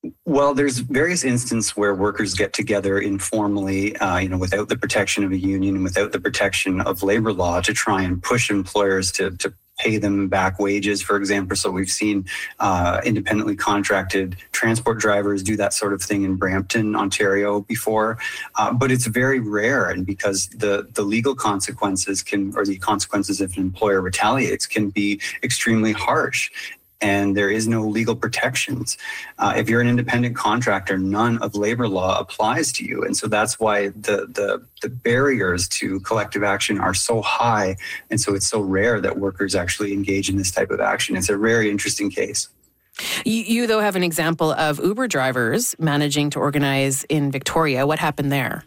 Well, there's various instances where workers get together informally, without the protection of a union and without the protection of labor law to try and push employers to pay them back wages, for example. So we've seen independently contracted transport drivers do that sort of thing in Brampton, Ontario before. But it's very rare, and because the legal consequences the consequences if an employer retaliates can be extremely harsh. And there is no legal protections. If you're an independent contractor, none of labor law applies to you. And so that's why the barriers to collective action are so high. And so it's so rare that workers actually engage in this type of action. It's a very interesting case. You though, have an example of Uber drivers managing to organize in Victoria. What happened there?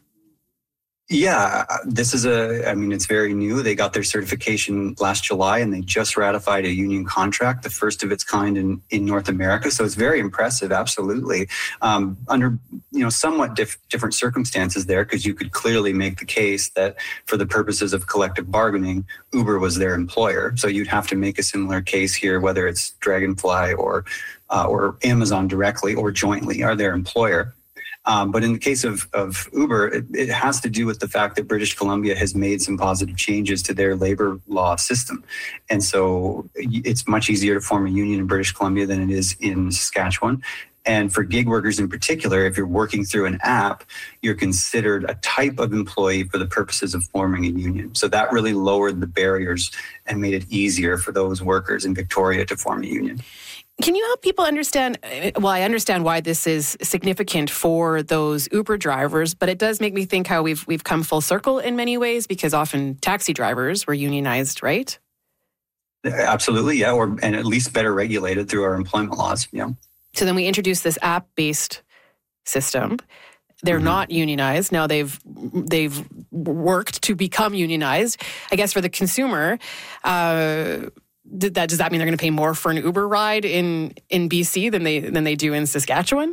Yeah, it's very new. They got their certification last July and they just ratified a union contract, the first of its kind in North America. So it's very impressive, absolutely. Under somewhat different circumstances there, because you could clearly make the case that for the purposes of collective bargaining, Uber was their employer. So you'd have to make a similar case here, whether it's Dragonfly or Amazon directly or jointly are their employer. But in the case of Uber, it has to do with the fact that British Columbia has made some positive changes to their labor law system. And so it's much easier to form a union in British Columbia than it is in Saskatchewan. And for gig workers in particular, if you're working through an app, you're considered a type of employee for the purposes of forming a union. So that really lowered the barriers and made it easier for those workers in Victoria to form a union. Can you help people understand? Well, I understand why this is significant for those Uber drivers, but it does make me think how we've come full circle in many ways, because often taxi drivers were unionized, right? Absolutely, yeah, and at least better regulated through our employment laws, yeah. So then we introduced this app-based system. They're not unionized. Now they've worked to become unionized. I guess for the consumer, does that mean they're going to pay more for an Uber ride in BC than they do in Saskatchewan?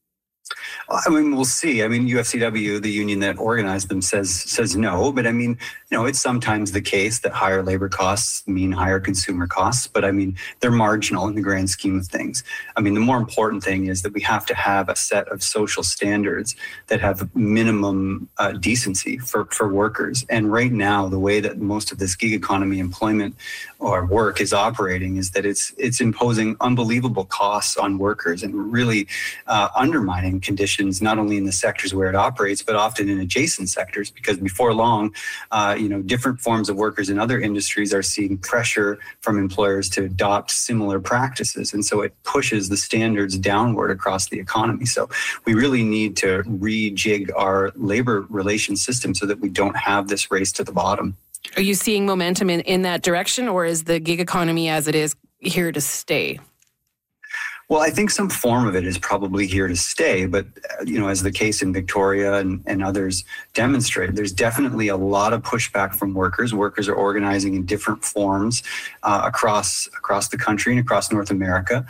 I mean, we'll see. I mean, UFCW, the union that organized them, says no. But I mean, it's sometimes the case that higher labor costs mean higher consumer costs. But I mean, they're marginal in the grand scheme of things. I mean, the more important thing is that we have to have a set of social standards that have minimum decency for workers. And right now, the way that most of this gig economy employment or work is operating is that it's imposing unbelievable costs on workers and really undermining conditions, not only in the sectors where it operates, but often in adjacent sectors, because before long, different forms of workers in other industries are seeing pressure from employers to adopt similar practices. And so it pushes the standards downward across the economy. So we really need to rejig our labor relations system so that we don't have this race to the bottom. Are you seeing momentum in that direction, or is the gig economy as it is here to stay? Well, I think some form of it is probably here to stay, but as the case in Victoria and others demonstrate, there's definitely a lot of pushback from workers. Workers are organizing in different forms across the country and across North America.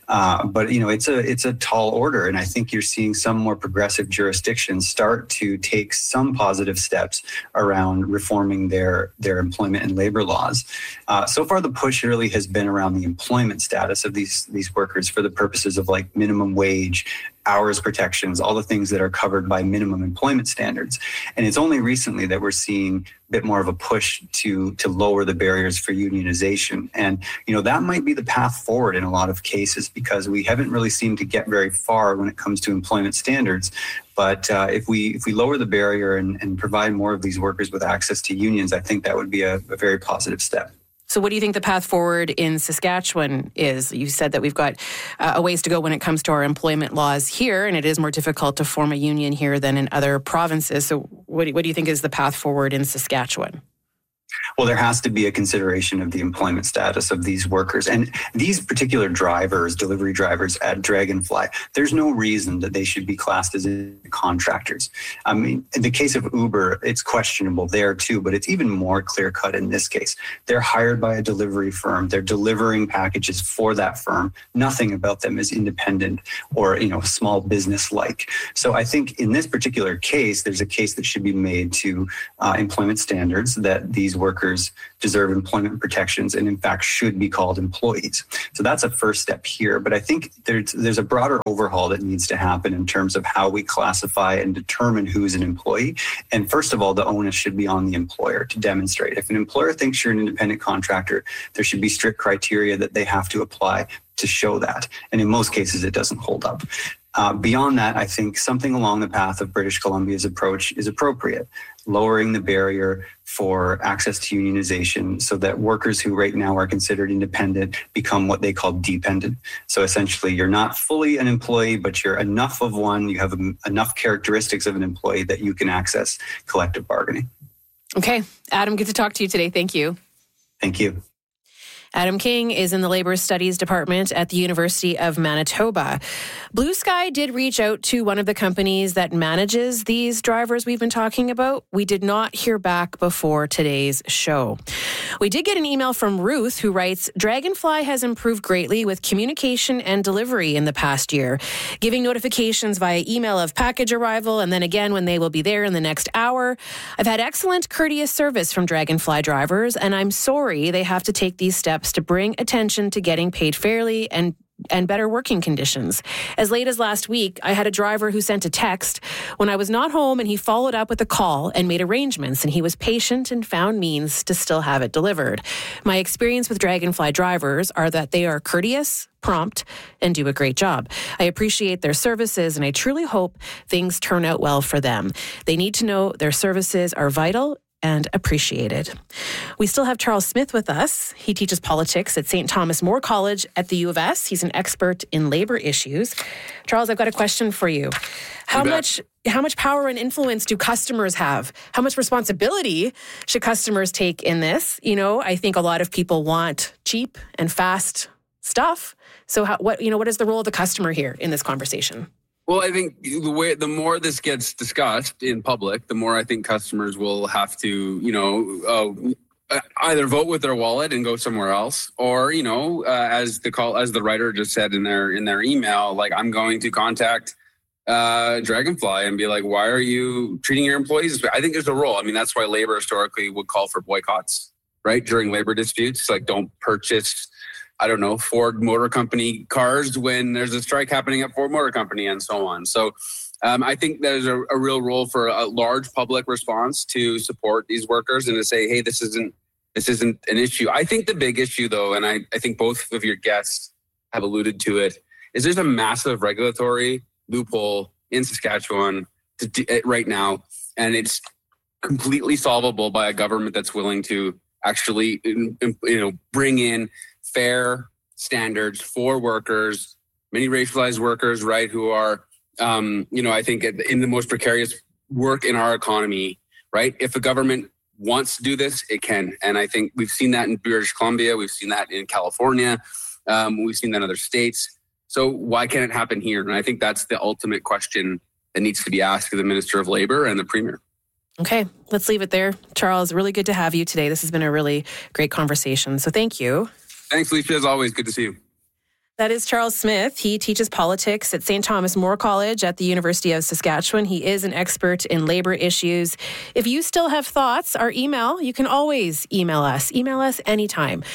But it's a tall order, and I think you're seeing some more progressive jurisdictions start to take some positive steps around reforming their employment and labor laws. So far, the push really has been around the employment status of these workers for the purposes of like minimum wage, hours protections, all the things that are covered by minimum employment standards. And it's only recently that we're seeing a bit more of a push to lower the barriers for unionization. And, that might be the path forward in a lot of cases, because we haven't really seemed to get very far when it comes to employment standards. But if we lower the barrier and provide more of these workers with access to unions, I think that would be a very positive step. So what do you think the path forward in Saskatchewan is? You said that we've got a ways to go when it comes to our employment laws here, and it is more difficult to form a union here than in other provinces. So what do you think is the path forward in Saskatchewan? Well, there has to be a consideration of the employment status of these workers. And these particular drivers, delivery drivers at Dragonfly, there's no reason that they should be classed as contractors. I mean, in the case of Uber, it's questionable there too, but it's even more clear-cut in this case. They're hired by a delivery firm. They're delivering packages for that firm. Nothing about them is independent or, small business-like. So I think in this particular case, there's a case that should be made to employment standards that these workers deserve employment protections and in fact should be called employees. So that's a first step here. But I think there's a broader overhaul that needs to happen in terms of how we classify and determine who's an employee. And first of all, the onus should be on the employer to demonstrate. If an employer thinks you're an independent contractor, there should be strict criteria that they have to apply to show that. And in most cases, it doesn't hold up. Beyond that, I think something along the path of British Columbia's approach is appropriate, lowering the barrier for access to unionization so that workers who right now are considered independent become what they call dependent. So essentially, you're not fully an employee, but you're enough of one, you have enough characteristics of an employee that you can access collective bargaining. Okay. Adam, good to talk to you today. Thank you. Thank you. Adam King is in the Labour Studies Department at the University of Manitoba. Blue Sky did reach out to one of the companies that manages these drivers we've been talking about. We did not hear back before today's show. We did get an email from Ruth who writes, Dragonfly has improved greatly with communication and delivery in the past year, giving notifications via email of package arrival and then again when they will be there in the next hour. I've had excellent courteous service from Dragonfly drivers, and I'm sorry they have to take these steps to bring attention to getting paid fairly and better working conditions. As late as last week, I had a driver who sent a text when I was not home, and he followed up with a call and made arrangements, and he was patient and found means to still have it delivered. My experience with Dragonfly drivers are that they are courteous, prompt, and do a great job. I appreciate their services, and I truly hope things turn out well for them. They need to know their services are vital and appreciated. We still have Charles Smith with us. He teaches politics at St. Thomas More College at the U of S. He's an expert in labor issues. Charles, I've got a question for you. How much power and influence do customers have? How much responsibility should customers take in this? You know, I think a lot of people want cheap and fast stuff. So what is the role of the customer here in this conversation? Well, I think the more this gets discussed in public, the more I think customers will have to, either vote with their wallet and go somewhere else, or as the writer just said in their email, like, I'm going to contact Dragonfly and be like, why are you treating your employees? I think there's a role. I mean, that's why labor historically would call for boycotts, right? During labor disputes, like, don't purchase, I don't know, Ford Motor Company cars when there's a strike happening at Ford Motor Company and so on. So I think there's a real role for a large public response to support these workers and to say, hey, this isn't an issue. I think the big issue, though, and I think both of your guests have alluded to it, is there's a massive regulatory loophole in Saskatchewan right now, and it's completely solvable by a government that's willing to actually bring in fair standards for workers, many racialized workers, right, who are, I think in the most precarious work in our economy, right? If the government wants to do this, it can. And I think we've seen that in British Columbia. We've seen that in California. We've seen that in other states. So why can't it happen here? And I think that's the ultimate question that needs to be asked of the Minister of Labour and the Premier. Okay, let's leave it there. Charles, really good to have you today. This has been a really great conversation. So thank you. Thanks, Lisa. As always, good to see you. That is Charles Smith. He teaches politics at St. Thomas More College at the University of Saskatchewan. He is an expert in labor issues. If you still have thoughts, our email, you can always email us. Email us anytime.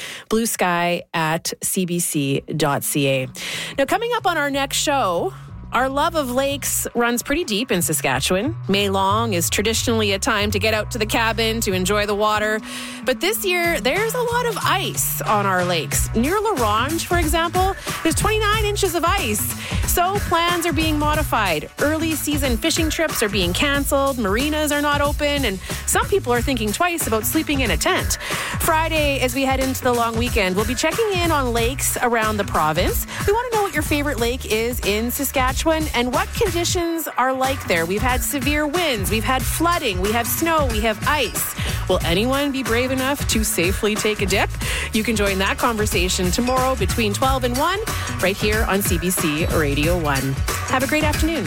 bluesky@cbc.ca. Now, coming up on our next show, our love of lakes runs pretty deep in Saskatchewan. May Long is traditionally a time to get out to the cabin to enjoy the water. But this year, there's a lot of ice on our lakes. Near La Ronge, for example, there's 29 inches of ice. So plans are being modified. Early season fishing trips are being canceled. Marinas are not open. And some people are thinking twice about sleeping in a tent. Friday, as we head into the long weekend, we'll be checking in on lakes around the province. We want to know what your favorite lake is in Saskatchewan and what conditions are like there. We've had severe winds, we've had flooding, we have snow, we have ice. Will anyone be brave enough to safely take a dip? You can join that conversation tomorrow between 12 and 1 right here on CBC Radio 1. Have a great afternoon.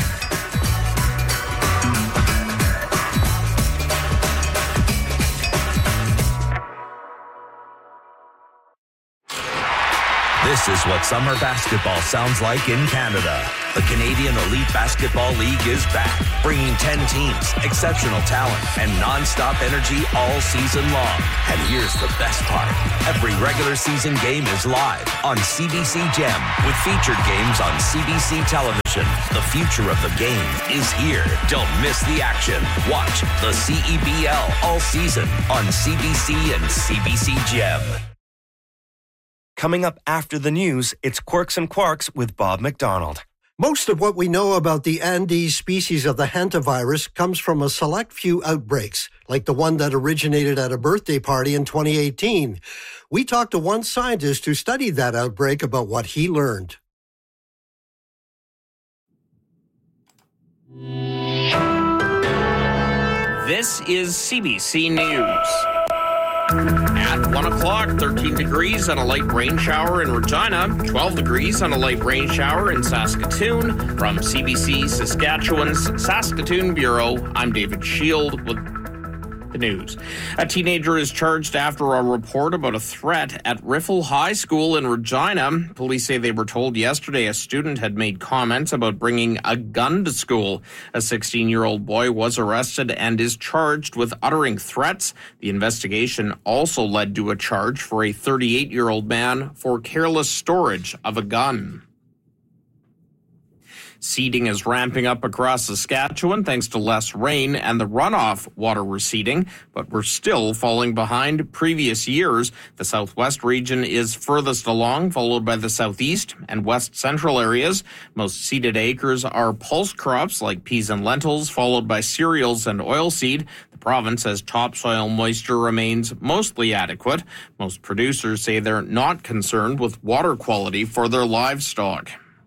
This is what summer basketball sounds like in Canada. The Canadian Elite Basketball League is back, bringing 10 teams, exceptional talent, and non-stop energy all season long. And here's the best part. Every regular season game is live on CBC Gem with featured games on CBC television. The future of the game is here. Don't miss the action. Watch the CEBL all season on CBC and CBC Gem. Coming up after the news, it's Quirks and Quarks with Bob McDonald. Most of what we know about the Andes species of the hantavirus comes from a select few outbreaks, like the one that originated at a birthday party in 2018. We talked to one scientist who studied that outbreak about what he learned. This is CBC News. At 1 o'clock, 13 degrees and a light rain shower in Regina, 12 degrees and a light rain shower in Saskatoon. From CBC Saskatchewan's Saskatoon Bureau, I'm David Shield with the news. A teenager is charged after a report about a threat at Riffle High School in Regina. Police say they were told yesterday a student had made comments about bringing a gun to school. A 16-year-old boy was arrested and is charged with uttering threats. The investigation also led to a charge for a 38-year-old man for careless storage of a gun. Seeding is ramping up across Saskatchewan thanks to less rain and the runoff water receding, but we're still falling behind previous years. The southwest region is furthest along, followed by the southeast and west central areas. Most seeded acres are pulse crops like peas and lentils, followed by cereals and oilseed. The province says topsoil moisture remains mostly adequate. Most producers say they're not concerned with water quality for their livestock.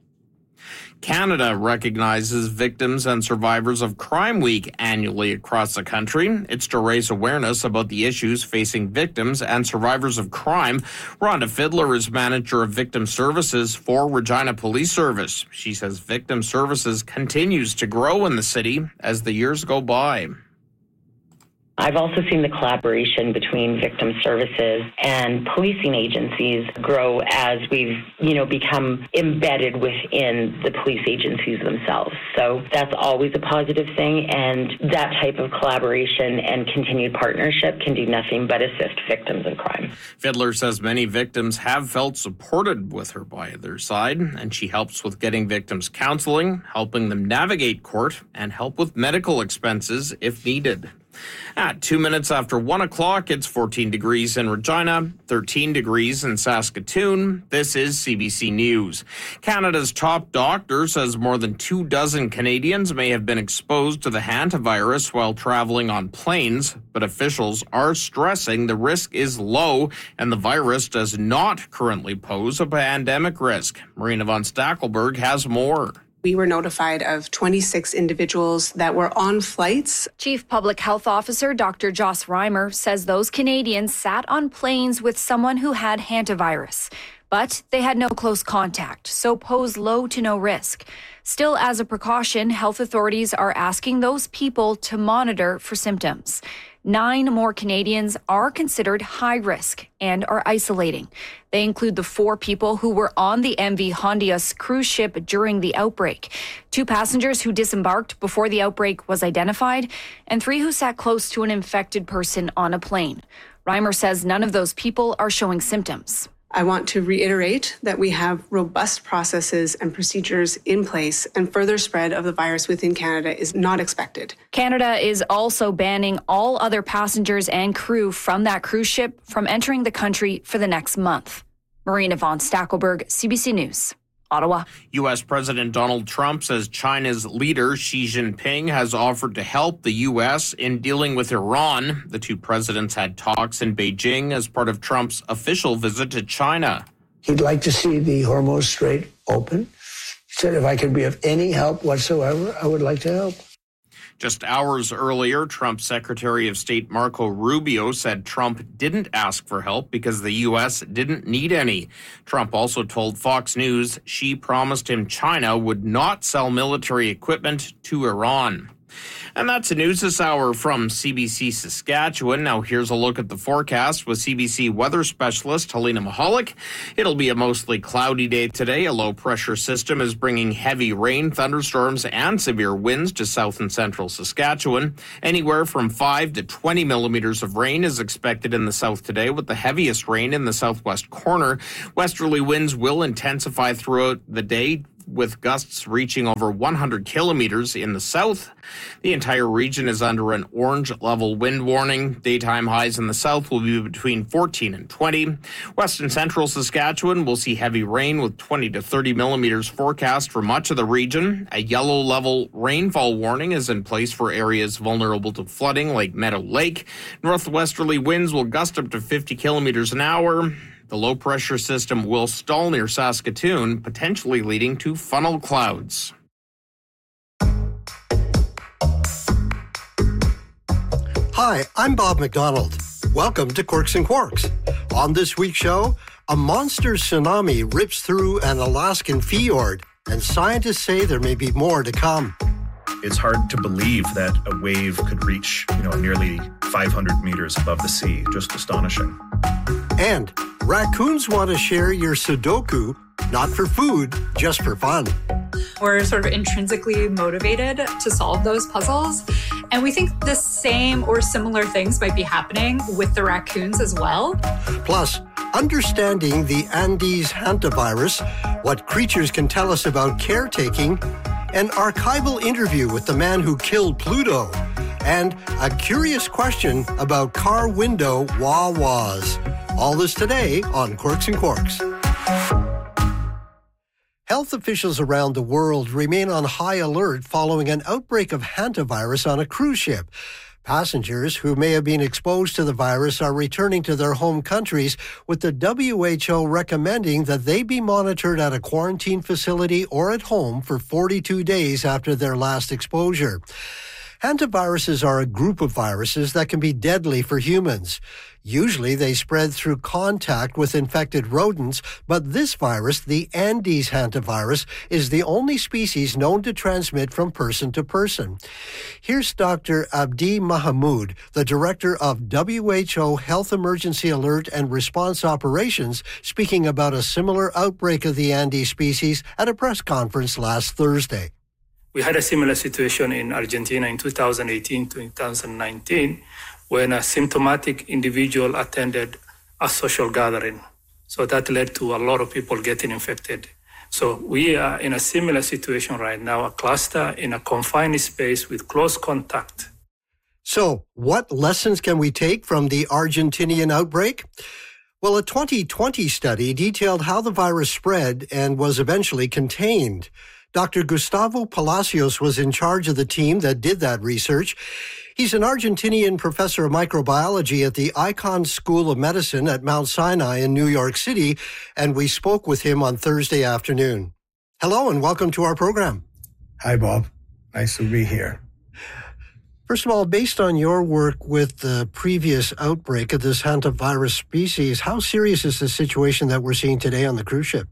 Canada recognizes victims and survivors of Crime Week annually across the country. It's to raise awareness about the issues facing victims and survivors of crime. Rhonda Fiddler is manager of victim services for Regina Police Service. She says victim services continues to grow in the city as the years go by. I've also seen the collaboration between victim services and policing agencies grow as we've, become embedded within the police agencies themselves. So that's always a positive thing, and that type of collaboration and continued partnership can do nothing but assist victims of crime. Fiddler says many victims have felt supported with her by their side, and she helps with getting victims counseling, helping them navigate court, and help with medical expenses if needed. At 2 minutes after 1 o'clock, it's 14 degrees in Regina, 13 degrees in Saskatoon. This is CBC News. Canada's top doctor says more than 24 Canadians may have been exposed to the hantavirus while traveling on planes, but officials are stressing the risk is low and the virus does not currently pose a pandemic risk. Marina von Stackelberg has more. We were notified of 26 individuals that were on flights. Chief Public Health Officer Dr. Joss Reimer says those Canadians sat on planes with someone who had hantavirus, but they had no close contact, so pose low to no risk. Still, as a precaution, health authorities are asking those people to monitor for symptoms. 9 more Canadians are considered high risk and are isolating. They include the 4 people who were on the MV Hondias cruise ship during the outbreak, 2 passengers who disembarked before the outbreak was identified, and 3 who sat close to an infected person on a plane. Reimer says none of those people are showing symptoms. I want to reiterate that we have robust processes and procedures in place, and further spread of the virus within Canada is not expected. Canada is also banning all other passengers and crew from that cruise ship from entering the country for the next month. Marina von Stackelberg, CBC News. Ottawa. U.S. President Donald Trump says China's leader Xi Jinping has offered to help the U.S. in dealing with Iran. The 2 presidents had talks in Beijing as part of Trump's official visit to China. He'd like to see the Hormuz Strait open. He said if I could be of any help whatsoever, I would like to help. Just hours earlier, Trump's Secretary of State Marco Rubio said Trump didn't ask for help because the U.S. didn't need any. Trump also told Fox News Xi promised him China would not sell military equipment to Iran. And that's the news this hour from CBC Saskatchewan. Now here's a look at the forecast with CBC weather specialist Helena Mahalik. It'll be a mostly cloudy day today. A low pressure system is bringing heavy rain, thunderstorms, and severe winds to south and central Saskatchewan. Anywhere from 5 to 20 millimeters of rain is expected in the south today, with the heaviest rain in the southwest corner. Westerly winds will intensify throughout the day, with gusts reaching over 100 kilometers in the south. The entire region is under an orange level wind warning. Daytime highs in the south will be between 14 and 20. West and central Saskatchewan will see heavy rain with 20 to 30 millimeters forecast for much of the region. A yellow level rainfall warning is in place for areas vulnerable to flooding like Meadow Lake. Northwesterly winds will gust up to 50 kilometers an hour. The low-pressure system will stall near Saskatoon, potentially leading to funnel clouds. Hi, I'm Bob McDonald. Welcome to Quirks and Quarks. On this week's show, a monster tsunami rips through an Alaskan fjord, and scientists say there may be more to come. It's hard to believe that a wave could reach, nearly 500 meters above the sea. Just astonishing. And raccoons want to share your Sudoku, not for food, just for fun. We're sort of intrinsically motivated to solve those puzzles. And we think the same or similar things might be happening with the raccoons as well. Plus, understanding the Andes hantavirus, what creatures can tell us about caretaking, an archival interview with the man who killed Pluto, and a curious question about car window wah-wahs. All this today on Quirks and Quarks. Health officials around the world remain on high alert following an outbreak of hantavirus on a cruise ship. Passengers who may have been exposed to the virus are returning to their home countries, with the WHO recommending that they be monitored at a quarantine facility or at home for 42 days after their last exposure. Hantaviruses are a group of viruses that can be deadly for humans. Usually they spread through contact with infected rodents, but this virus, the Andes hantavirus, is the only species known to transmit from person to person. Here's Dr. Abdi Mahamoud, the director of WHO Health Emergency Alert and Response Operations, speaking about a similar outbreak of the Andes species at a press conference last Thursday. We had a similar situation in Argentina in 2018-2019 when a symptomatic individual attended a social gathering. So that led to a lot of people getting infected. So we are in a similar situation right now, a cluster in a confined space with close contact. So what lessons can we take from the Argentinian outbreak? Well, a 2020 study detailed how the virus spread and was eventually contained. Dr. Gustavo Palacios was in charge of the team that did that research. He's an Argentinian professor of microbiology at the Icahn School of Medicine at Mount Sinai in New York City, and we spoke with him on Thursday afternoon. Hello, and welcome to our program. Hi, Bob. Nice to be here. First of all, based on your work with the previous outbreak of this hantavirus species, how serious is the situation that we're seeing today on the cruise ship?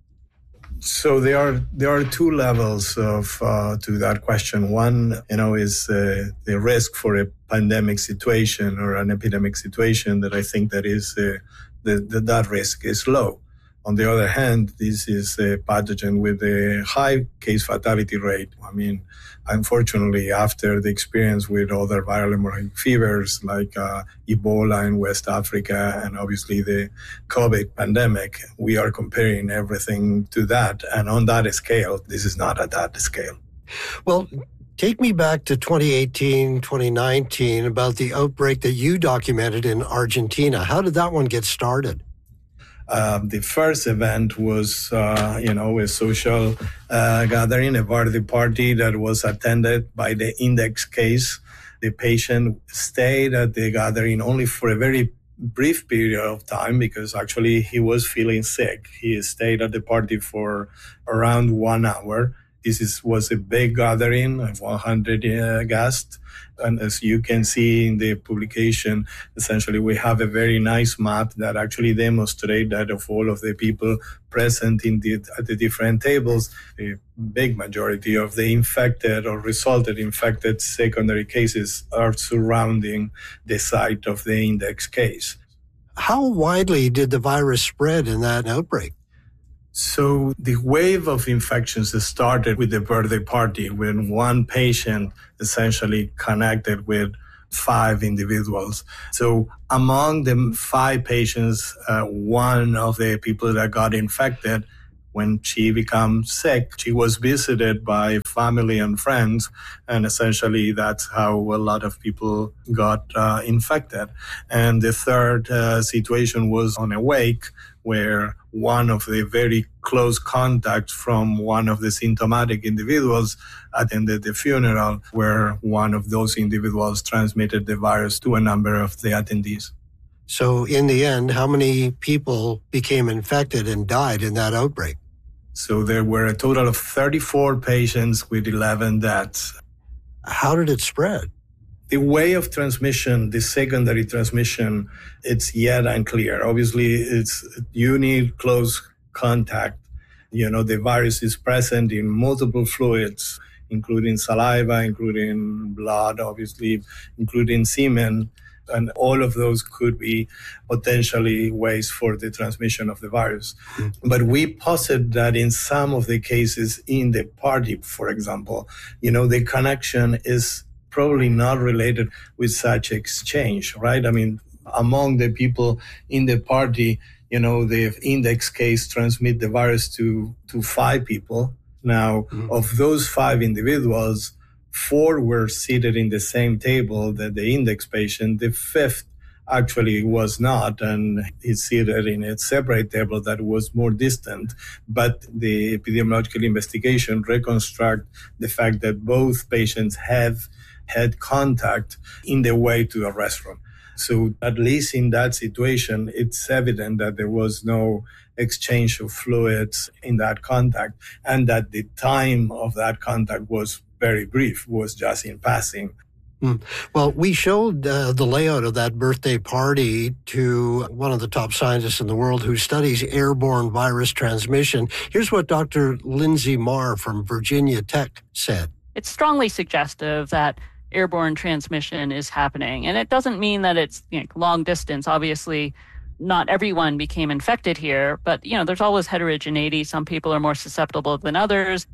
So there are two levels of to that question. One, is the risk for a pandemic situation or an epidemic situation that I think that is that risk is low. On the other hand, this is a pathogen with a high case fatality rate. I mean, unfortunately, after the experience with other viral hemorrhagic fevers like Ebola in West Africa and obviously the COVID pandemic, we are comparing everything to that. And on that scale, this is not at that scale. Well, take me back to 2018, 2019, about the outbreak that you documented in Argentina. How did that one get started? The first event was, a social gathering, a birthday party that was attended by the index case. The patient stayed at the gathering only for a very brief period of time because actually he was feeling sick. He stayed at the party for around 1 hour. was a big gathering of 100 guests. And as you can see in the publication, essentially we have a very nice map that actually demonstrates that of all of the people present at the different tables, the big majority of the infected or resulted infected secondary cases are surrounding the site of the index case. How widely did the virus spread in that outbreak? So the wave of infections started with the birthday party when one patient essentially connected with 5 individuals. So among the 5 patients, one of the people that got infected, when she became sick, she was visited by family and friends, and essentially that's how a lot of people got infected. And the third situation was on a wake, where one of the very close contacts from one of the symptomatic individuals attended the funeral, where one of those individuals transmitted the virus to a number of the attendees. So in the end, how many people became infected and died in that outbreak? So there were a total of 34 patients with 11 deaths. How did it spread? The way of transmission, the secondary transmission, it's yet unclear. Obviously, you need close contact. The virus is present in multiple fluids, including saliva, including blood, obviously, including semen. And all of those could be potentially ways for the transmission of the virus. Mm-hmm. But we posit that in some of the cases in the party, for example, the connection is probably not related with such exchange, right? I mean, among the people in the party, the index case transmit the virus to 5 people. Now, of those 5 individuals, 4 were seated in the same table that the index patient. The 5th actually was not, and is seated in a separate table that was more distant. But the epidemiological investigation reconstruct the fact that both patients have had contact in the way to the restroom. So at least in that situation, it's evident that there was no exchange of fluids in that contact, and that the time of that contact was very brief, was just in passing. Well, we showed the layout of that birthday party to one of the top scientists in the world who studies airborne virus transmission. Here's what Dr. Lindsay Marr from Virginia Tech said. It's strongly suggestive that airborne transmission is happening. And it doesn't mean that it's long distance. Obviously, not everyone became infected here, but there's always heterogeneity. Some people are more susceptible than others.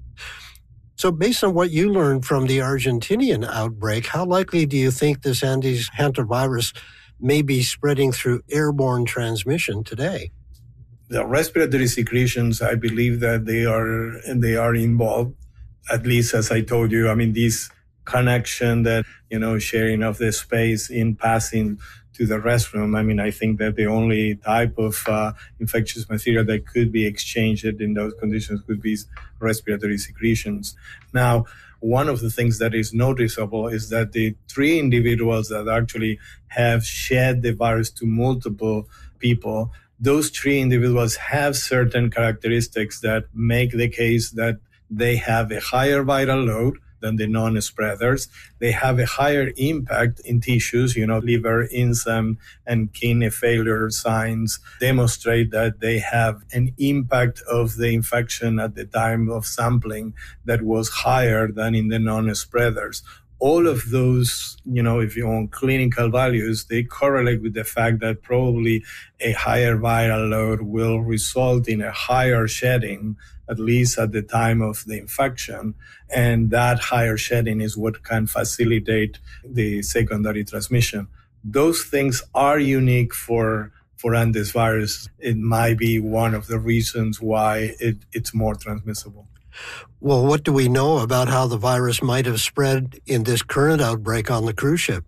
So based on what you learned from the Argentinian outbreak, how likely do you think this Andes hantavirus may be spreading through airborne transmission today? The respiratory secretions, I believe that they are involved, at least as I told you. I mean, these connection that, sharing of the space in passing to the restroom. I mean, I think that the only type of infectious material that could be exchanged in those conditions could be respiratory secretions. Now, one of the things that is noticeable is that the 3 individuals that actually have shed the virus to multiple people, those 3 individuals have certain characteristics that make the case that they have a higher viral load than the non-spreaders. They have a higher impact in tissues, liver enzyme and kidney failure signs demonstrate that they have an impact of the infection at the time of sampling that was higher than in the non-spreaders. All of those, if you want clinical values, they correlate with the fact that probably a higher viral load will result in a higher shedding, at least at the time of the infection. And that higher shedding is what can facilitate the secondary transmission. Those things are unique for Andes virus. It might be one of the reasons why it's more transmissible. Well, what do we know about how the virus might have spread in this current outbreak on the cruise ship?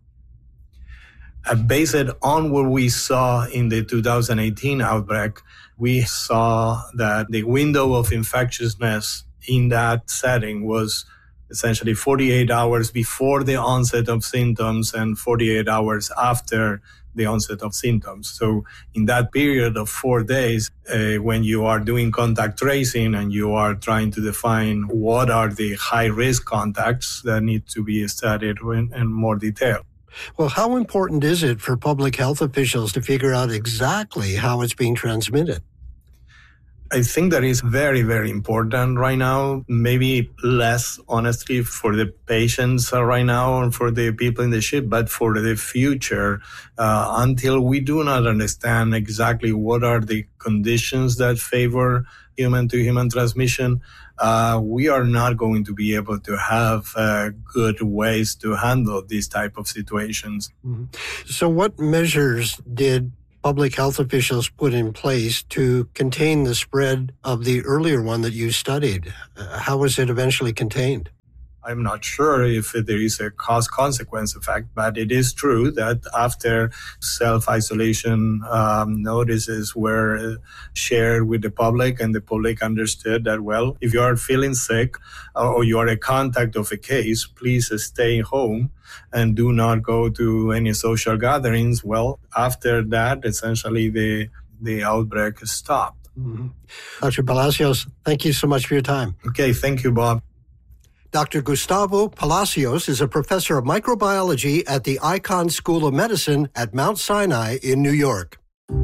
Based on what we saw in the 2018 outbreak, we saw that the window of infectiousness in that setting was essentially 48 hours before the onset of symptoms and 48 hours after the onset of symptoms. So in that period of 4 days, when you are doing contact tracing and you are trying to define what are the high-risk contacts that need to be studied in more detail. Well, how important is it for public health officials to figure out exactly how it's being transmitted? I think that is very, very important right now. Maybe less, honestly, for the patients right now and for the people in the ship, but for the future, until we do not understand exactly what are the conditions that favor human-to-human transmission, we are not going to be able to have good ways to handle these type of situations. Mm-hmm. So what measures did public health officials put in place to contain the spread of the earlier one that you studied? How was it eventually contained? I'm not sure if there is a cause-consequence effect, but it is true that after self-isolation notices were shared with the public and the public understood that, well, if you are feeling sick or you are a contact of a case, please stay home and do not go to any social gatherings. Well, after that, essentially the outbreak stopped. Mm-hmm. Dr. Palacios, thank you so much for your time. Okay, thank you, Bob. Dr. Gustavo Palacios is a professor of microbiology at the Icahn School of Medicine at Mount Sinai in New York.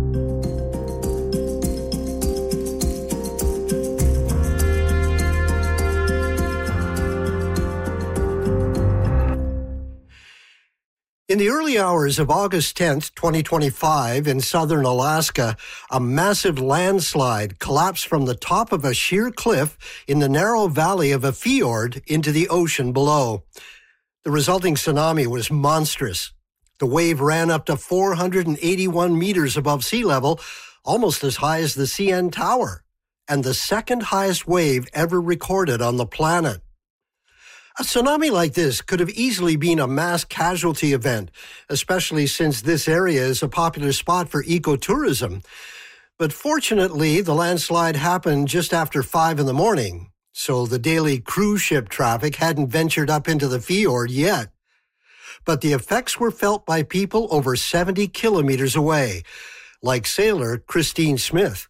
In the early hours of August 10th, 2025, in southern Alaska, a massive landslide collapsed from the top of a sheer cliff in the narrow valley of a fjord into the ocean below. The resulting tsunami was monstrous. The wave ran up to 481 meters above sea level, almost as high as the CN Tower, and the second highest wave ever recorded on the planet. A tsunami like this could have easily been a mass casualty event, especially since this area is a popular spot for ecotourism. But fortunately, the landslide happened just after 5 a.m, so the daily cruise ship traffic hadn't ventured up into the fjord yet. But the effects were felt by people over 70 kilometers away, like sailor Christine Smith.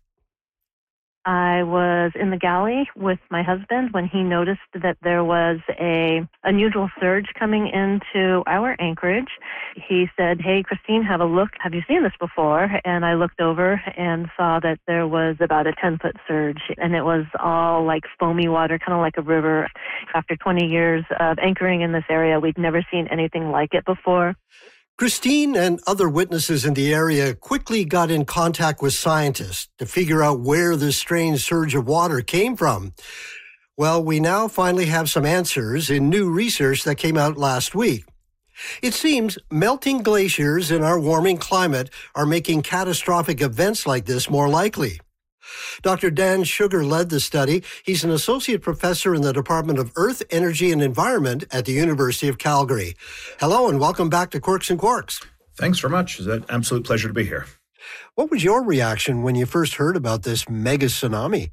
I was in the galley with my husband when he noticed that there was a unusual surge coming into our anchorage. He said, "Hey, Christine, have a look. Have you seen this before?" And I looked over and saw that there was about a 10-foot surge, and it was all like foamy water, kind of like a river. After 20 years of anchoring in this area, we'd never seen anything like it before. Christine and other witnesses in the area quickly got in contact with scientists to figure out where this strange surge of water came from. Well, we now finally have some answers in new research that came out last week. It seems melting glaciers in our warming climate are making catastrophic events like this more likely. Dr. Dan Sugar led the study. He's an associate professor in the Department of Earth, Energy, and Environment at the University of Calgary. Hello, and welcome back to Quirks and Quarks. Thanks very much. It's an absolute pleasure to be here. What was your reaction when you first heard about this mega tsunami?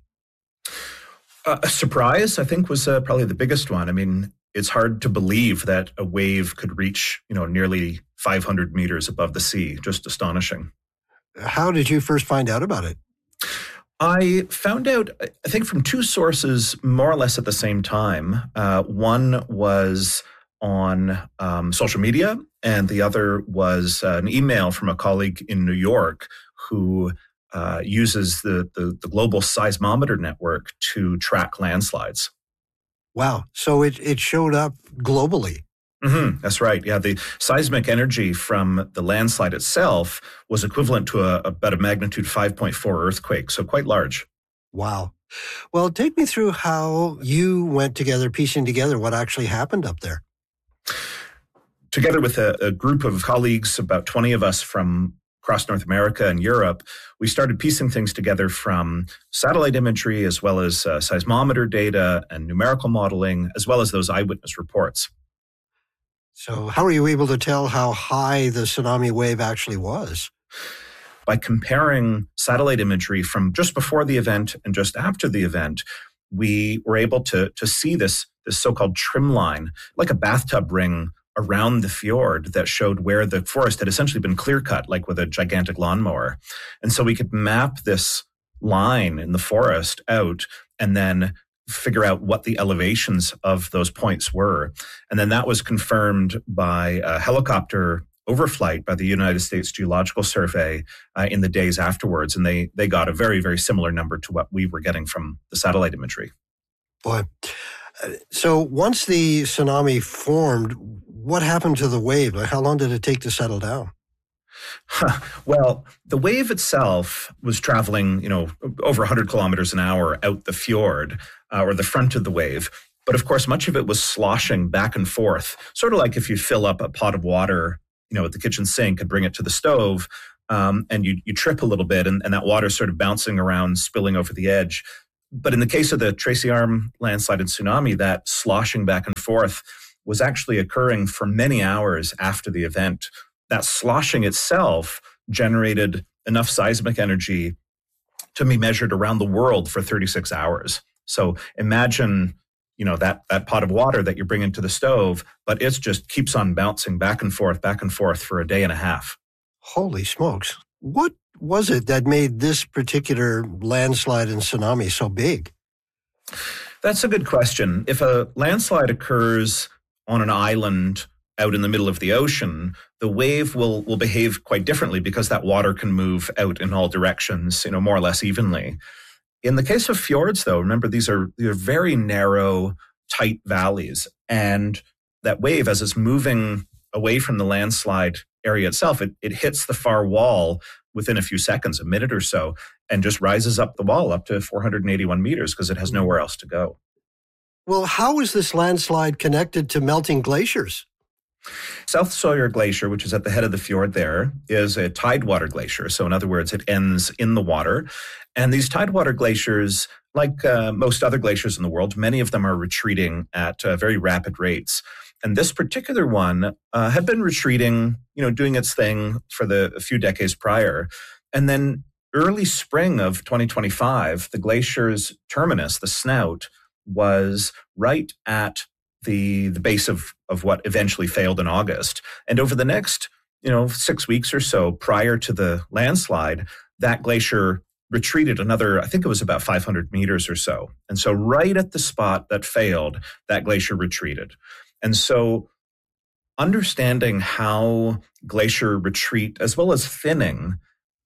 A surprise, I think, was probably the biggest one. I mean, it's hard to believe that a wave could reach, nearly 500 meters above the sea. Just astonishing. How did you first find out about it? I found out, I think, from two sources more or less at the same time. One was on social media, and the other was an email from a colleague in New York who uses the global seismometer network to track landslides. Wow. So it showed up globally. Mm-hmm, that's right. Yeah, the seismic energy from the landslide itself was equivalent to about a magnitude 5.4 earthquake, so quite large. Wow. Well, take me through how you went together, piecing together what actually happened up there. Together with a group of colleagues, about 20 of us from across North America and Europe, we started piecing things together from satellite imagery as well as seismometer data and numerical modeling, as well as those eyewitness reports. So how are you able to tell how high the tsunami wave actually was? By comparing satellite imagery from just before the event and just after the event, we were able to see this so-called trim line, like a bathtub ring around the fjord that showed where the forest had essentially been clear cut, like with a gigantic lawnmower. And so we could map this line in the forest out and then figure out what the elevations of those points were. And then that was confirmed by a helicopter overflight by the United States Geological Survey in the days afterwards. And they got a very, very similar number to what we were getting from the satellite imagery. Boy. So once the tsunami formed, what happened to the wave? How long did it take to settle down? Well, the wave itself was traveling, over 100 kilometers an hour out the fjord, or the front of the wave. But of course, much of it was sloshing back and forth, sort of like if you fill up a pot of water, at the kitchen sink and bring it to the stove, and you trip a little bit, and that water sort of bouncing around, spilling over the edge. But in the case of the Tracy Arm landslide and tsunami, that sloshing back and forth was actually occurring for many hours after the event. That sloshing itself generated enough seismic energy to be measured around the world for 36 hours. So imagine, that pot of water that you're bringing to the stove, but it just keeps on bouncing back and forth for a day and a half. Holy smokes. What was it that made this particular landslide and tsunami so big? That's a good question. If a landslide occurs on an island out in the middle of the ocean, the wave will behave quite differently because that water can move out in all directions, more or less evenly. In the case of fjords, though, remember, these are very narrow, tight valleys. And that wave, as it's moving away from the landslide area itself, it hits the far wall within a few seconds, a minute or so, and just rises up the wall up to 481 meters because it has nowhere else to go. Well, how is this landslide connected to melting glaciers? South Sawyer Glacier, which is at the head of the fjord there, is a tidewater glacier. So in other words, it ends in the water. And these tidewater glaciers, like most other glaciers in the world, many of them are retreating at very rapid rates. And this particular one had been retreating, doing its thing for a few decades prior. And then early spring of 2025, the glacier's terminus, the snout, was right at the base of what eventually failed in August. And over the next, 6 weeks or so prior to the landslide, that glacier retreated another, I think it was about 500 meters or so. And so right at the spot that failed, that glacier retreated. And so understanding how glacier retreat, as well as thinning,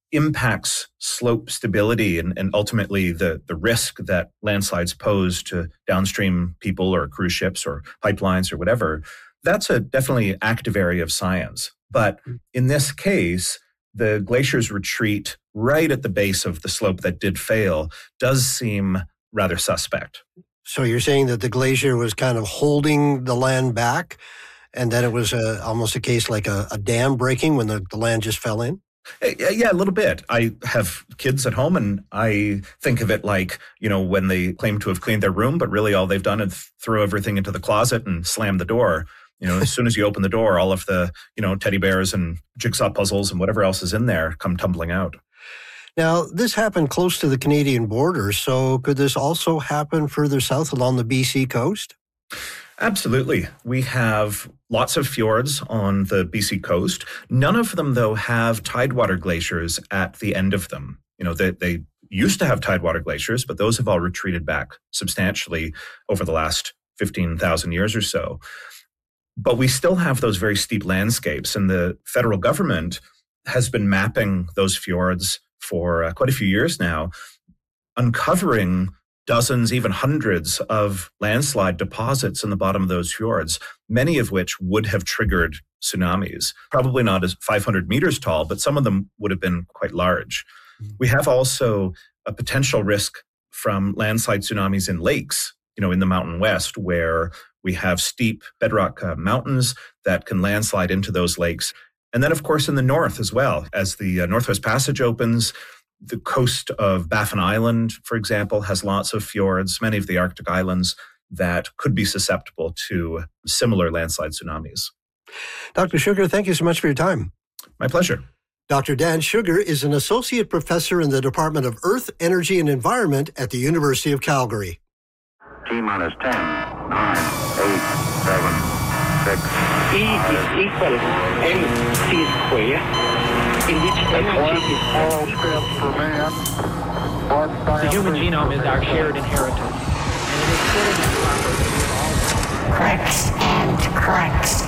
impacts slope stability and ultimately the risk that landslides pose to downstream people or cruise ships or pipelines or whatever, that's a definitely active area of science. But in this case, the glacier's retreat right at the base of the slope that did fail does seem rather suspect. So you're saying that the glacier was kind of holding the land back, and then it was almost a case like a dam breaking when the land just fell in? Yeah, a little bit. I have kids at home, and I think of it like, when they claim to have cleaned their room, but really all they've done is throw everything into the closet and slam the door. As soon as you open the door, all of the, teddy bears and jigsaw puzzles and whatever else is in there come tumbling out. Now, this happened close to the Canadian border, so could this also happen further south along the BC coast? Absolutely. We have lots of fjords on the BC coast. None of them, though, have tidewater glaciers at the end of them. They used to have tidewater glaciers, but those have all retreated back substantially over the last 15,000 years or so. But we still have those very steep landscapes, and the federal government has been mapping those fjords for quite a few years now, uncovering dozens, even hundreds of landslide deposits in the bottom of those fjords, many of which would have triggered tsunamis. Probably not as 500 meters tall, but some of them would have been quite large. We have also a potential risk from landslide tsunamis in lakes, in the Mountain West, where we have steep bedrock mountains that can landslide into those lakes. And then, of course, in the north as well, as the Northwest Passage opens, the coast of Baffin Island, for example, has lots of fjords, many of the Arctic islands that could be susceptible to similar landslide tsunamis. Dr. Sugar, thank you so much for your time. My pleasure. Dr. Dan Sugar is an associate professor in the Department of Earth, Energy, and Environment at the University of Calgary. T-minus 10, 9, 8, 7, E is equal mc square, in which energy is The human genome is our shared inheritance, and it is fitting and proper to all cracks and cracks.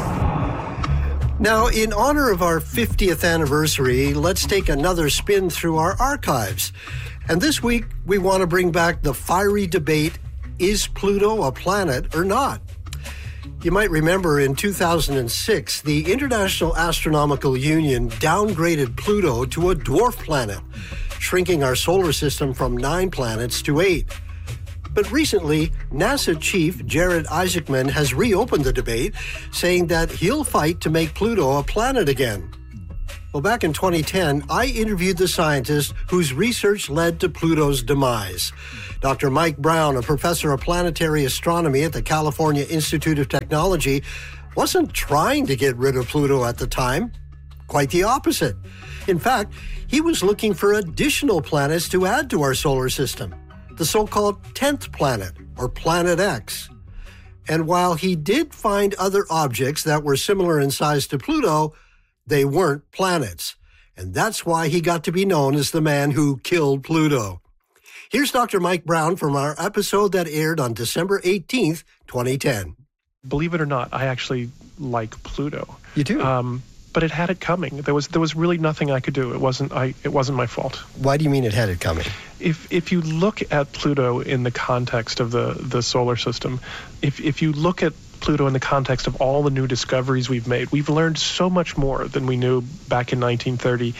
Now, in honor of our 50th anniversary, let's take another spin through our archives. And this week, we want to bring back the fiery debate, is Pluto a planet or not? You might remember in 2006, the International Astronomical Union downgraded Pluto to a dwarf planet, shrinking our solar system from 9 planets to 8. But recently, NASA chief Jared Isaacman has reopened the debate, saying that he'll fight to make Pluto a planet again. Well, back in 2010, I interviewed the scientist whose research led to Pluto's demise. Dr. Mike Brown, a professor of planetary astronomy at the California Institute of Technology, wasn't trying to get rid of Pluto at the time. Quite the opposite. In fact, he was looking for additional planets to add to our solar system, the so-called 10th planet, or Planet X. And while he did find other objects that were similar in size to Pluto, they weren't planets. And that's why he got to be known as the man who killed Pluto. Here's Dr. Mike Brown from our episode that aired on December 18th, 2010. Believe it or not, I actually like Pluto. You do? But it had it coming. There was really nothing I could do. It wasn't my fault. Why do you mean it had it coming? If you look at Pluto in the context of the solar system, if you look at Pluto in the context of all the new discoveries we've made, we've learned so much more than we knew back in 1930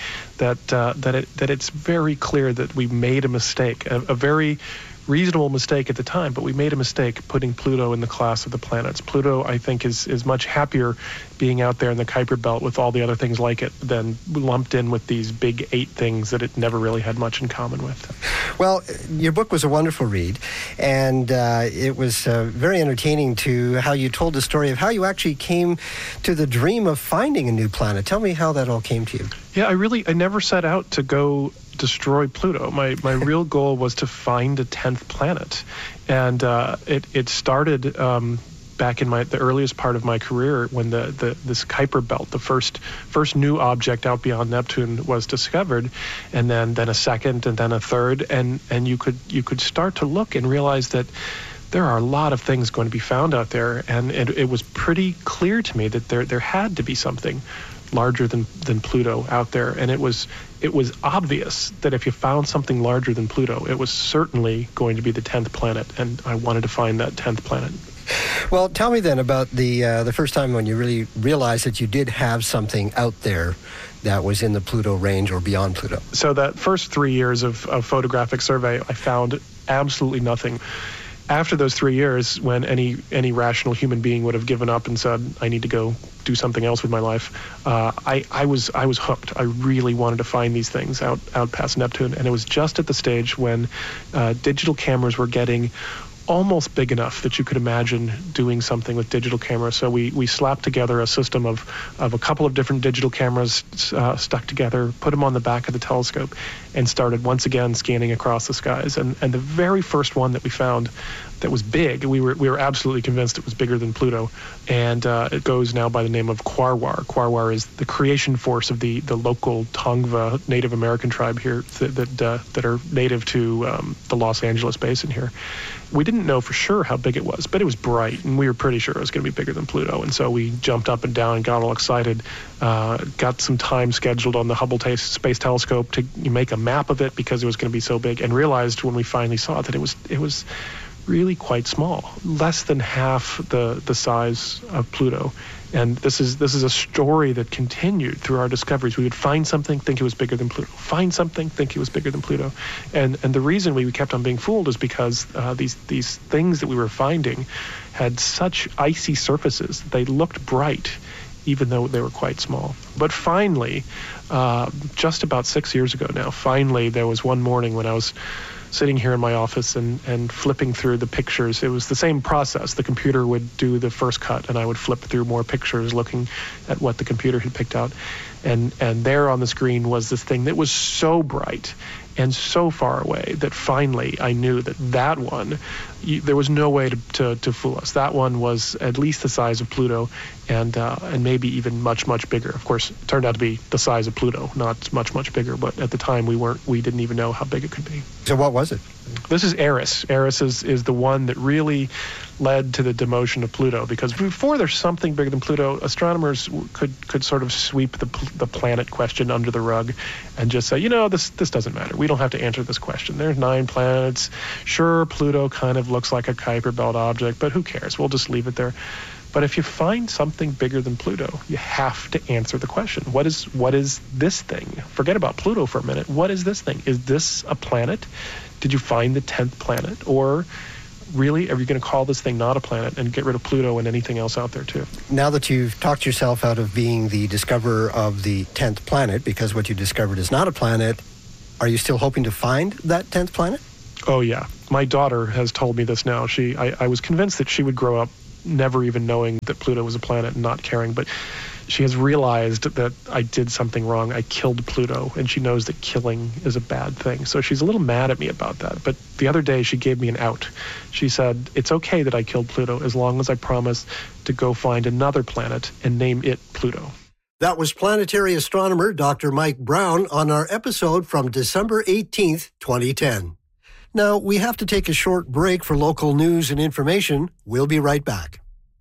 that it's very clear that we made a mistake, a very reasonable mistake at the time, but we made a mistake putting Pluto in the class of the planets. Pluto, I think, is much happier being out there in the Kuiper Belt with all the other things like it than lumped in with these big 8 things that it never really had much in common with. Well, your book was a wonderful read, and it was very entertaining to how you told the story of how you actually came to the dream of finding a new planet. Tell me how that all came to you. Yeah, I never set out to go destroy Pluto. My real goal was to find a 10th planet, and it started back in the earliest part of my career when this Kuiper Belt, the first new object out beyond Neptune, was discovered, and then a second, and then a third, and you could start to look and realize that there are a lot of things going to be found out there, and it was pretty clear to me that there had to be something larger than Pluto out there, and it was obvious that if you found something larger than Pluto, it was certainly going to be the 10th planet, and I wanted to find that 10th planet. Well, tell me then about the first time when you really realized that you did have something out there that was in the Pluto range or beyond Pluto. So that first 3 years of photographic survey, I found absolutely nothing. After those 3 years, when any rational human being would have given up and said, I need to go do something else with my life, I was hooked. I really wanted to find these things out past Neptune. And it was just at the stage when digital cameras were getting almost big enough that you could imagine doing something with digital cameras. So we slapped together a system of a couple of different digital cameras stuck together, put them on the back of the telescope, and started once again scanning across the skies. And the very first one that we found that was big, we were absolutely convinced it was bigger than Pluto, and it goes now by the name of Quarwar. Quarwar is the creation force of the local Tongva Native American tribe here that are native to the Los Angeles basin here. We didn't know for sure how big it was, but it was bright, and we were pretty sure it was going to be bigger than Pluto. And so we jumped up and down and got all excited, got some time scheduled on the Hubble Space Telescope to make a map of it because it was going to be so big, and realized when we finally saw it that it was really quite small, less than half the size of Pluto. And this is a story that continued through our discoveries. We would find something, think it was bigger than Pluto. Find something, think it was bigger than Pluto. And the reason we kept on being fooled is because these things that we were finding had such icy surfaces. They looked bright, even though they were quite small. But finally, just about 6 years ago now, finally there was one morning when I was sitting here in my office and flipping through the pictures. It was the same process. The computer would do the first cut, and I would flip through more pictures looking at what the computer had picked out. And there on the screen was this thing that was so bright and so far away that finally I knew that one there was no way to fool us. That one was at least the size of Pluto, and maybe even much, much bigger. Of course, it turned out to be the size of Pluto, not much, much bigger. But at the time, we didn't even know how big it could be. So what was it? This is Eris. Eris is the one that really led to the demotion of Pluto, because before there's something bigger than Pluto, astronomers could sort of sweep the planet question under the rug and just say, this doesn't matter. We don't have to answer this question. There's 9 planets. Sure, Pluto kind of looks like a Kuiper Belt object, but who cares? We'll just leave it there. But if you find something bigger than Pluto, you have to answer the question. What is this thing? Forget about Pluto for a minute. What is this thing? Is this a planet? Did you find the 10th planet? Or really, are you going to call this thing not a planet and get rid of Pluto and anything else out there too? Now that you've talked yourself out of being the discoverer of the 10th planet, because what you discovered is not a planet, are you still hoping to find that 10th planet? Oh, yeah. My daughter has told me this now. I was convinced that she would grow up never even knowing that Pluto was a planet and not caring, but she has realized that I did something wrong. I killed Pluto, and she knows that killing is a bad thing. So she's a little mad at me about that. But the other day, she gave me an out. She said, it's okay that I killed Pluto as long as I promise to go find another planet and name it Pluto. That was planetary astronomer Dr. Mike Brown on our episode from December 18th, 2010. Now, we have to take a short break for local news and information. We'll be right back.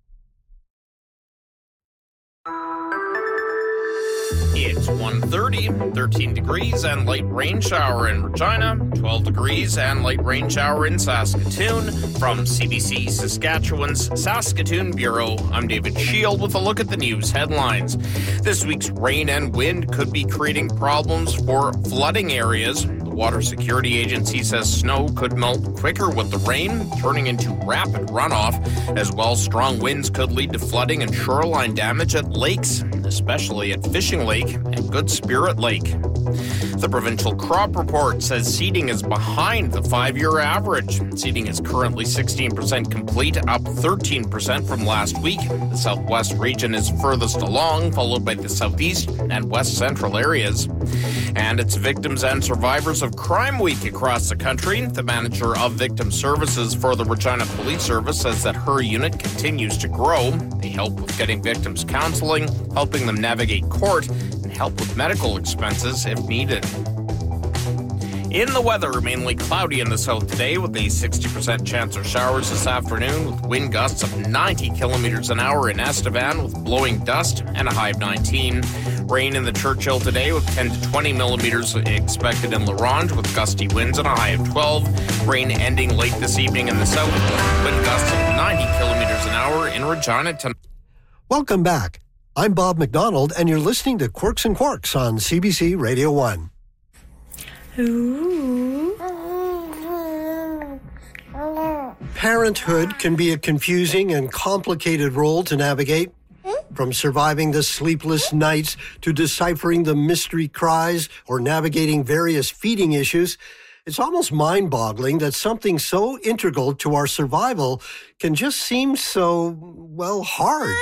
It's 1:30, 13 degrees and light rain shower in Regina, 12 degrees and light rain shower in Saskatoon. From CBC Saskatchewan's Saskatoon Bureau, I'm David Shield with a look at the news headlines. This week's rain and wind could be creating problems for flooding areas. The Water Security Agency says snow could melt quicker with the rain, turning into rapid runoff. As well, strong winds could lead to flooding and shoreline damage at lakes, especially at Fishing Lake and Good Spirit Lake. The provincial crop report says seeding is behind the 5-year average. Seeding is currently 16% complete, up 13% from last week. The southwest region is furthest along, followed by the southeast and west central areas. And it's Victims and Survivors of Crime Week across the country. The manager of victim services for the Regina Police Service says that her unit continues to grow. They help with getting victims counseling, helping them navigate court, and help with medical expenses if needed. In the weather, mainly cloudy in the south today with a 60% chance of showers this afternoon with wind gusts of 90 kilometers an hour in Estevan with blowing dust and a high of 19. Rain in the Churchill today with 10 to 20 millimeters expected in La Ronge with gusty winds and a high of 12. Rain ending late this evening in the south with wind gusts of 90 kilometers an hour in Regina tonight. Welcome back. I'm Bob McDonald, and you're listening to Quirks and Quarks on CBC Radio 1. Parenthood can be a confusing and complicated role to navigate. From surviving the sleepless nights to deciphering the mystery cries or navigating various feeding issues, it's almost mind-boggling that something so integral to our survival can just seem so, hard.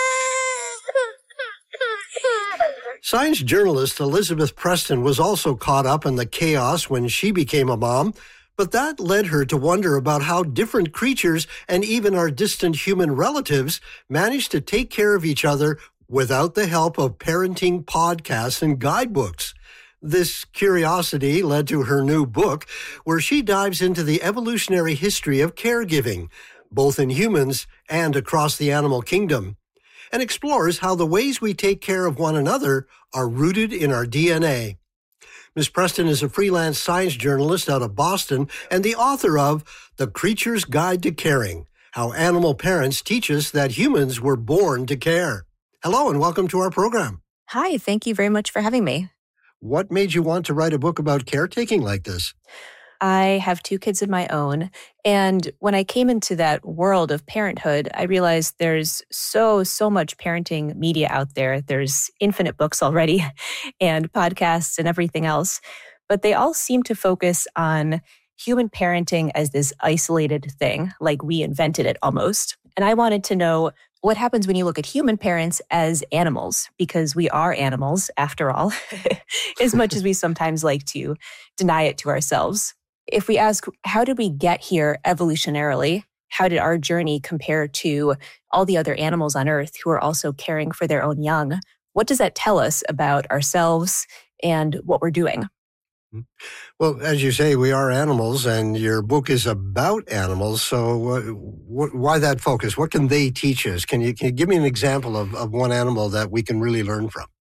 Science journalist Elizabeth Preston was also caught up in the chaos when she became a mom, but that led her to wonder about how different creatures and even our distant human relatives manage to take care of each other without the help of parenting podcasts and guidebooks. This curiosity led to her new book, where she dives into the evolutionary history of caregiving, both in humans and across the animal kingdom, and explores how the ways we take care of one another are rooted in our DNA. Ms. Preston is a freelance science journalist out of Boston and the author of The Creature's Guide to Caring, How Animal Parents Teach Us That Humans Were Born to Care. Hello and welcome to our program. Hi, thank you very much for having me. What made you want to write a book about caretaking like this? I have 2 kids of my own, and when I came into that world of parenthood, I realized there's so much parenting media out there. There's infinite books already and podcasts and everything else, but they all seem to focus on human parenting as this isolated thing, like we invented it almost. And I wanted to know what happens when you look at human parents as animals, because we are animals after all, as much as we sometimes like to deny it to ourselves. If we ask, how did we get here evolutionarily? How did our journey compare to all the other animals on Earth who are also caring for their own young? What does that tell us about ourselves and what we're doing? Well, as you say, we are animals, and your book is about animals. So why that focus? What can they teach us? Can you give me an example of one animal that we can really learn from?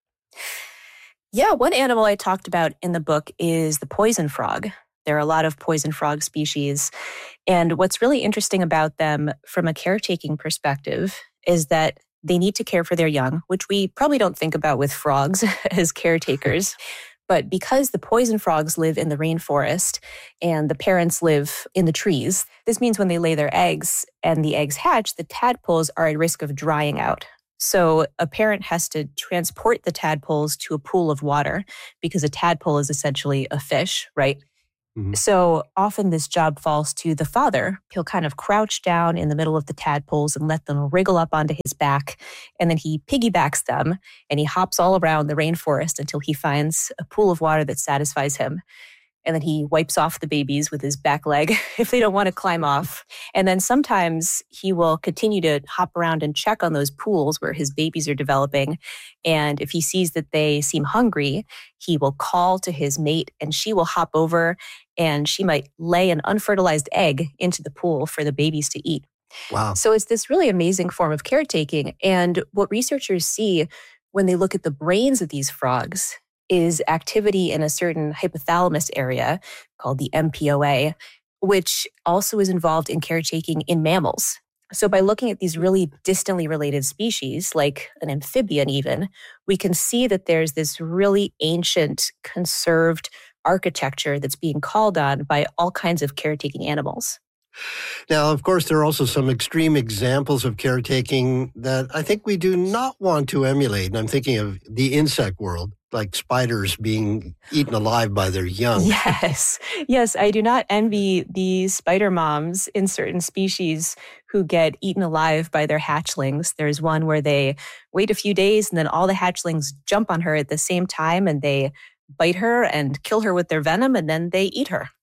Yeah, one animal I talked about in the book is the poison frog. There are a lot of poison frog species. And what's really interesting about them from a caretaking perspective is that they need to care for their young, which we probably don't think about with frogs as caretakers. But because the poison frogs live in the rainforest and the parents live in the trees, this means when they lay their eggs and the eggs hatch, the tadpoles are at risk of drying out. So a parent has to transport the tadpoles to a pool of water because a tadpole is essentially a fish, right? Mm-hmm. So often this job falls to the father. He'll kind of crouch down in the middle of the tadpoles and let them wriggle up onto his back. And then he piggybacks them and he hops all around the rainforest until he finds a pool of water that satisfies him. And then he wipes off the babies with his back leg if they don't want to climb off. And then sometimes he will continue to hop around and check on those pools where his babies are developing. And if he sees that they seem hungry, he will call to his mate and she will hop over and she might lay an unfertilized egg into the pool for the babies to eat. Wow. So it's this really amazing form of caretaking. And what researchers see when they look at the brains of these frogs is activity in a certain hypothalamus area called the MPOA, which also is involved in caretaking in mammals. So by looking at these really distantly related species, like an amphibian even, we can see that there's this really ancient, conserved architecture that's being called on by all kinds of caretaking animals. Now, of course, there are also some extreme examples of caretaking that I think we do not want to emulate. And I'm thinking of the insect world, like spiders being eaten alive by their young. Yes, I do not envy the spider moms in certain species who get eaten alive by their hatchlings. There's one where they wait a few days and then all the hatchlings jump on her at the same time and they bite her and kill her with their venom and then they eat her.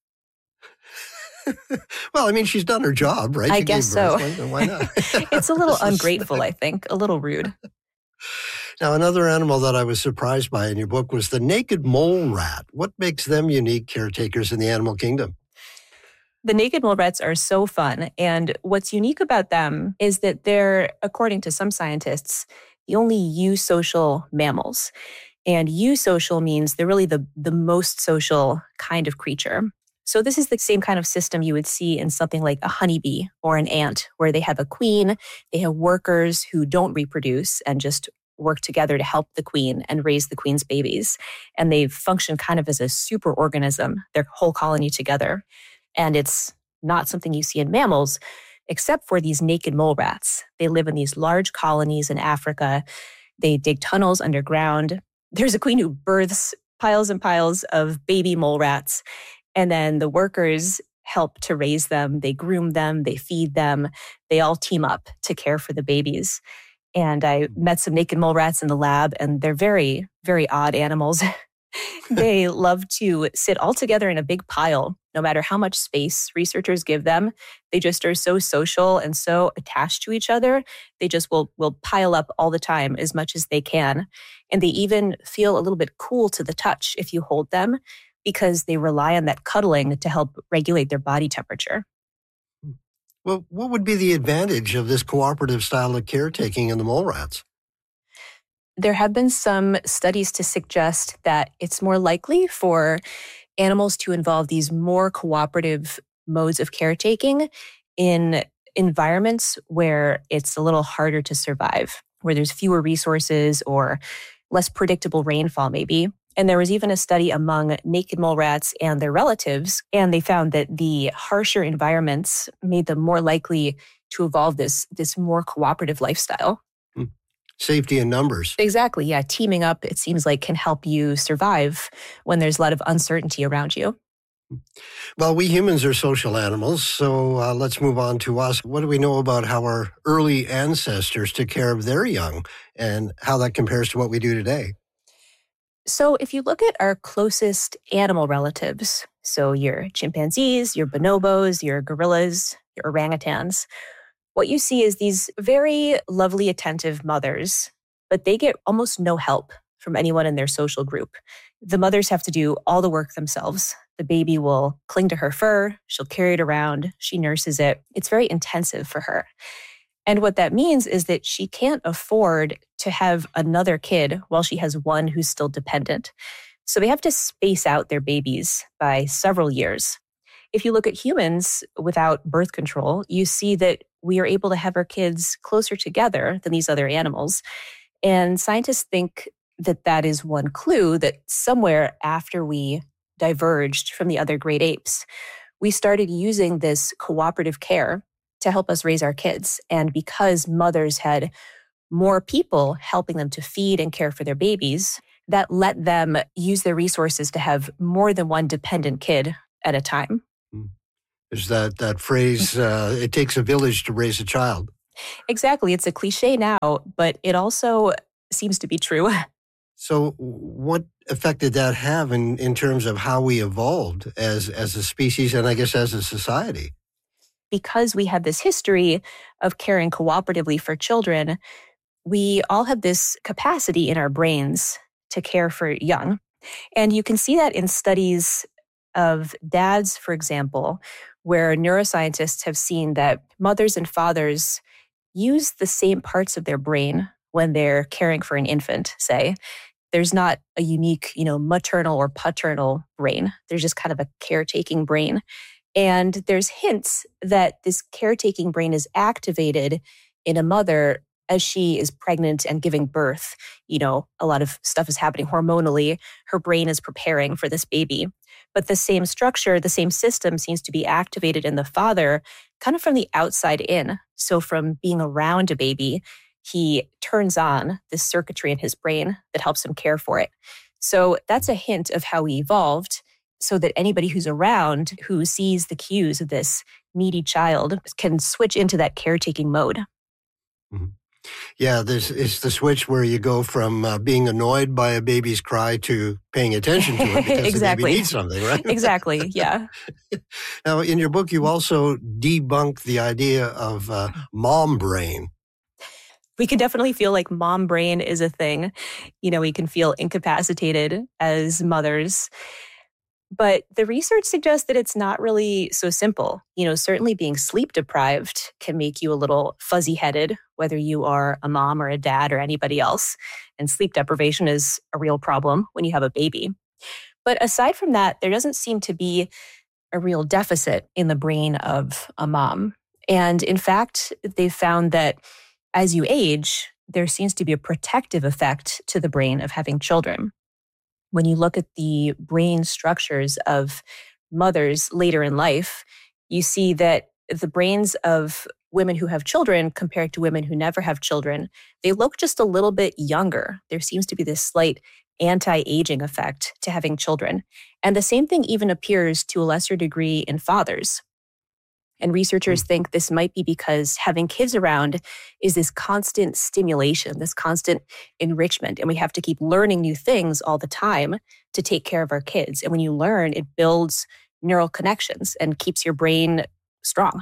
Well, I mean, she's done her job, right? I guess so. Why not? It's a little ungrateful, I think, a little rude. Now, another animal that I was surprised by in your book was the naked mole rat. What makes them unique caretakers in the animal kingdom? The naked mole rats are so fun. And what's unique about them is that they're, according to some scientists, the only eusocial mammals. And eusocial means they're really the most social kind of creature. So this is the same kind of system you would see in something like a honeybee or an ant, where they have a queen, they have workers who don't reproduce and just work together to help the queen and raise the queen's babies. And they function kind of as a superorganism, their whole colony together. And it's not something you see in mammals, except for these naked mole rats. They live in these large colonies in Africa. They dig tunnels underground. There's a queen who births piles and piles of baby mole rats. And then the workers help to raise them. They groom them. They feed them. They all team up to care for the babies. And I met some naked mole rats in the lab, and they're very, very odd animals. They love to sit all together in a big pile, no matter how much space researchers give them. They just are so social and so attached to each other. They just will pile up all the time as much as they can. And they even feel a little bit cool to the touch if you hold them, because they rely on that cuddling to help regulate their body temperature. Well, what would be the advantage of this cooperative style of caretaking in the mole rats? There have been some studies to suggest that it's more likely for animals to involve these more cooperative modes of caretaking in environments where it's a little harder to survive, where there's fewer resources or less predictable rainfall maybe. And there was even a study among naked mole rats and their relatives, and they found that the harsher environments made them more likely to evolve this more cooperative lifestyle. Safety in numbers. Exactly, yeah. Teaming up, it seems like, can help you survive when there's a lot of uncertainty around you. Well, we humans are social animals, so let's move on to us. What do we know about how our early ancestors took care of their young and how that compares to what we do today? So if you look at our closest animal relatives, So your chimpanzees, your bonobos, your gorillas, your orangutans. What you see is these very lovely, attentive mothers, but they get almost no help from anyone in their social group. The mothers have to do all the work themselves. The baby will cling to her fur, she'll carry it around, she nurses it. It's very intensive for her. And what that means is that she can't afford to have another kid while she has one who's still dependent. So they have to space out their babies by several years. If you look at humans without birth control, you see that we are able to have our kids closer together than these other animals. And scientists think that that is one clue that somewhere after we diverged from the other great apes, we started using this cooperative care to help us raise our kids. And because mothers had more people helping them to feed and care for their babies, that let them use their resources to have more than one dependent kid at a time. There's that phrase, it takes a village to raise a child. Exactly. It's a cliche now, but it also seems to be true. So what effect did that have in terms of how we evolved as a species and I guess as a society? Because we have this history of caring cooperatively for children, we all have this capacity in our brains to care for young. And you can see that in studies of dads, for example, where neuroscientists have seen that mothers and fathers use the same parts of their brain when they're caring for an infant, say. There's not a unique, maternal or paternal brain. There's just kind of a caretaking brain. And there's hints that this caretaking brain is activated in a mother as she is pregnant and giving birth. A lot of stuff is happening hormonally. Her brain is preparing for this baby. But the same structure, the same system seems to be activated in the father kind of from the outside in. So from being around a baby, he turns on this circuitry in his brain that helps him care for it. So that's a hint of how we evolved so that anybody who's around who sees the cues of this needy child can switch into that caretaking mode. Mm-hmm. Yeah, it's the switch where you go from being annoyed by a baby's cry to paying attention to it because Exactly. the baby needs something, right? Exactly, yeah. Now, in your book, you also debunk the idea of mom brain. We can definitely feel like mom brain is a thing. We can feel incapacitated as mothers. But the research suggests that it's not really so simple. Certainly being sleep deprived can make you a little fuzzy-headed, whether you are a mom or a dad or anybody else. And sleep deprivation is a real problem when you have a baby. But aside from that, there doesn't seem to be a real deficit in the brain of a mom. And in fact, they've found that as you age, there seems to be a protective effect to the brain of having children. When you look at the brain structures of mothers later in life, you see that the brains of women who have children compared to women who never have children, they look just a little bit younger. There seems to be this slight anti-aging effect to having children. And the same thing even appears to a lesser degree in fathers. And researchers think this might be because having kids around is this constant stimulation, this constant enrichment. And we have to keep learning new things all the time to take care of our kids. And when you learn, it builds neural connections and keeps your brain strong.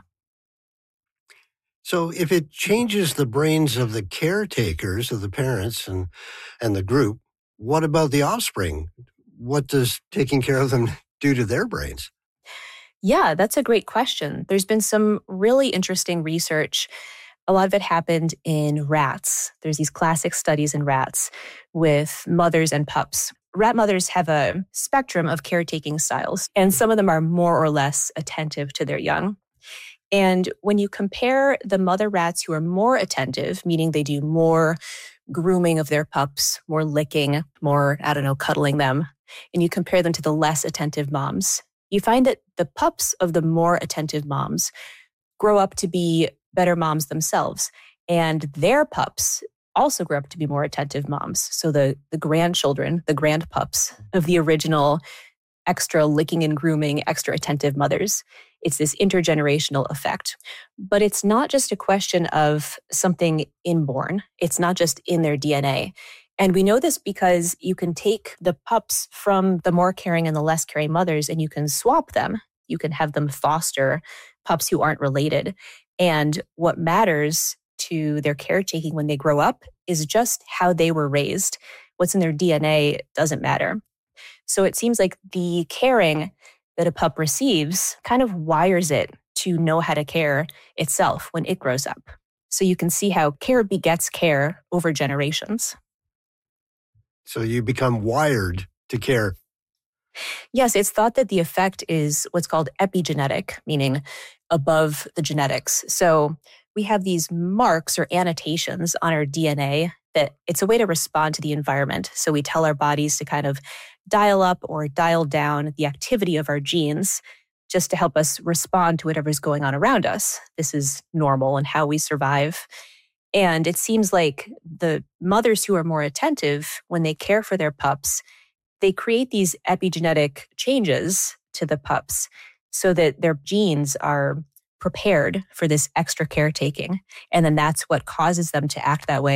So if it changes the brains of the caretakers, of the parents and the group, what about the offspring? What does taking care of them do to their brains? Yeah, that's a great question. There's been some really interesting research. A lot of it happened in rats. There's these classic studies in rats with mothers and pups. Rat mothers have a spectrum of caretaking styles, and some of them are more or less attentive to their young. And when you compare the mother rats who are more attentive, meaning they do more grooming of their pups, more licking, more, cuddling them, and you compare them to the less attentive moms, you find that the pups of the more attentive moms grow up to be better moms themselves. And their pups also grow up to be more attentive moms. So the grandchildren, the grandpups of the original extra licking and grooming, extra attentive mothers. It's this intergenerational effect. But it's not just a question of something inborn. It's not just in their DNA. And we know this because you can take the pups from the more caring and the less caring mothers and you can swap them. You can have them foster pups who aren't related. And what matters to their caretaking when they grow up is just how they were raised. What's in their DNA doesn't matter. So it seems like the caring that a pup receives kind of wires it to know how to care itself when it grows up. So you can see how care begets care over generations. So you become wired to care. Yes, it's thought that the effect is what's called epigenetic, meaning above the genetics. So we have these marks or annotations on our DNA that it's a way to respond to the environment. So we tell our bodies to kind of dial up or dial down the activity of our genes just to help us respond to whatever's going on around us. This is normal and how we survive. And it seems like the mothers who are more attentive when they care for their pups, they create these epigenetic changes to the pups so that their genes are prepared for this extra caretaking. And then that's what causes them to act that way